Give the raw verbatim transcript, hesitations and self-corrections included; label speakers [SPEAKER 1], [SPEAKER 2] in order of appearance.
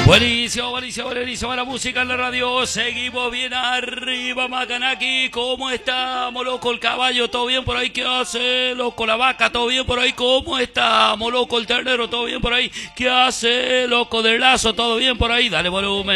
[SPEAKER 1] Buenísimo, buenísimo, buenísimo la música en la radio. Seguimos bien arriba, Macanaki. ¿Cómo estamos, loco? El caballo, ¿todo bien por ahí? ¿Qué hace, loco? La vaca, ¿todo bien por ahí? ¿Cómo estamos, loco? El ternero, ¿todo bien por ahí? ¿Qué hace, loco? Del lazo, ¿todo bien por ahí? Dale volumen.